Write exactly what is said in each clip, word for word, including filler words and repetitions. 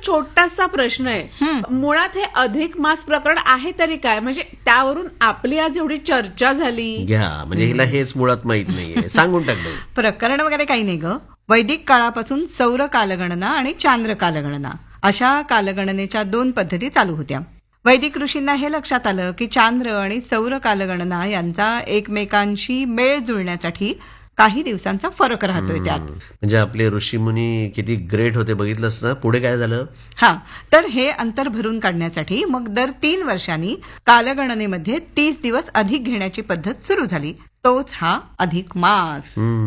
छोटासा प्रश्न आहे. मुळात हे अधिक मास प्रकरण आहे तरी काय, म्हणजे त्यावरून आपली आज एवढी चर्चा झाली. घ्या म्हणजे हिला हेच मुळात माहित नाहीये, सांगून टाकलं. प्रकरण वगैरे काही नाही ग. वैदिक काळापासून सौर कालगणना आणि चांद्र कालगणना अशा कालगणनेच्या दोन पद्धती चालू होत्या. वैदिक ऋषींना हे लक्षात आलं की चांद्र आणि सौर कालगणना यांचा एकमेकांशी मेळ जुळण्यासाठी काही दिवसांचा फरक राहतोय त्यात. म्हणजे आपले ऋषीमुनी किती ग्रेट होते बघितलंस ना. पुढे काय झालं? हा, तर हे अंतर भरून काढण्यासाठी मग दर तीन वर्षांनी कालगणनेमध्ये तीस दिवस अधिक घेण्याची पद्धत सुरू झाली. तोच हा अधिक मास.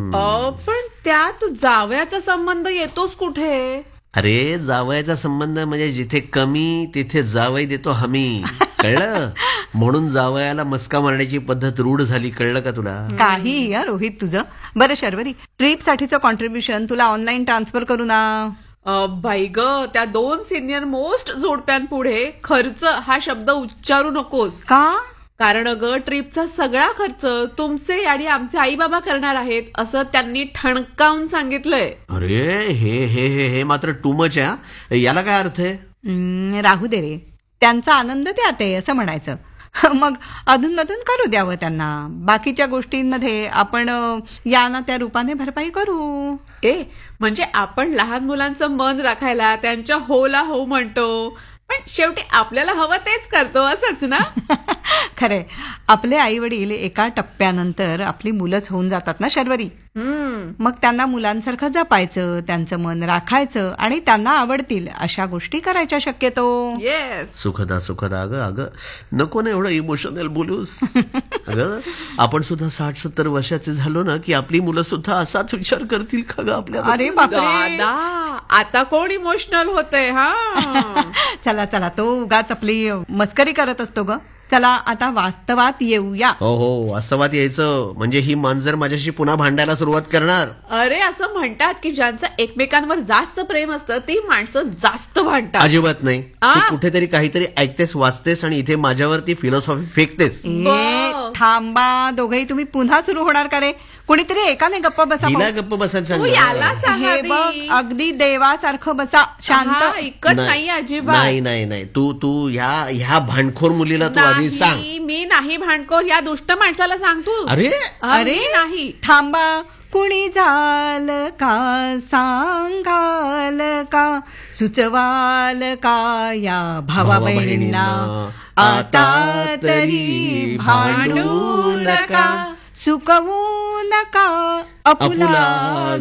पण त्यात जावयाचा संबंध येतोच कुठे? अरे जावयाचा संबंध म्हणजे जिथे कमी तिथे जावई देतो हमी, कळलं? म्हणून जावयाला मस्का मारण्याची पद्धत रूढ झाली, कळलं का तुला? काही या रोहित तुझं. बरं शर्वरी, ट्रिप साठीचं कॉन्ट्रीब्युशन तुला ऑनलाईन ट्रान्सफर करू ना? बाई ग, त्या दोन सिनियर मोस्ट जोडप्यांपुढे खर्च हा शब्द उच्चारू नकोस. का? कारण अगं ट्रिपचा सगळा खर्च तुमचे आणि आमचे आई बाबा करणार आहेत असं त्यांनी ठणकावून सांगितलंय. अरे हे हे हे हे मात्र टू मच आहे. याला काय अर्थ आहे? राहू दे रे, त्यांचा आनंद त्यात आहे असं म्हणायचं. मग अधून मधून करू द्यावं त्यांना. बाकीच्या गोष्टींमध्ये आपण या ना त्या रूपाने भरपाई करू. ए म्हणजे आपण लहान मुलांचं मन राखायला त्यांच्या होला हो म्हणतो, पण शेवटी आपल्याला हवं तेच करतो असंच ना. खरे, आपले आई वडील एका टप्प्यानंतर आपली मुलंच होऊन जातात ना शर्वरी. मग त्यांना मुलांसारखं जपायचं, त्यांचं मन राखायचं आणि त्यांना आवडतील अशा गोष्टी करायच्या शक्यतो. येस. सुखदा सुखदा अगं अगं नको ना एवढं इमोशनल बोलूस. अगं आपण सुद्धा साठ सत्तर वर्षाचे झालो ना की आपली मुलं सुद्धा असाच विचार करतील का ग आपल्या? अरे बापरे, आता कोण इमोशनल होतंय? हा चला चला, तो उगाच आपली मस्करी करत असतो ग. चला आता वास्तवात येऊया. हो हो, वास्तवात यायचं म्हणजे ही मांजर माझ्याशी पुन्हा भांडायला सुरुवात करणार. अरे असं म्हणतात की ज्यांचं एकमेकांवर जास्त प्रेम असतं ती माणसं जास्त भांडतात. अजिबात नाही. तू कुठेतरी काहीतरी ऐकतेस, वाचतेस आणि इथे माझ्यावरती फिलॉसॉफी फेकतेस. थांबा दोघेही, तुम्ही पुन्हा सुरू होणार का रे? कुणीतरी एकाने गप्प बसा. हिला गप्प बसायचं याला हे बघ, अगदी देवासारखं बसा, शांत. ऐकत नाही अजिबात. नाही नाही नाही, तू तू ह्या ह्या भांडखोर मुलीला तू आधी सांग. मी नाही भांडखोर, या दुष्ट माणसाला सांग तू. अरे अरे नाही, थांबा. कुणी जाल का सांगाल का, सुचवाल का या भावा बहिणींना, आता तरी भांडू नका, सुकवू नका आपुला